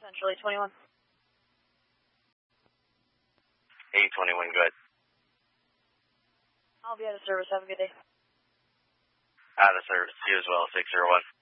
Central 821. 821, go ahead. I'll be out of service. Have a good day. Out of service. You as well, 601.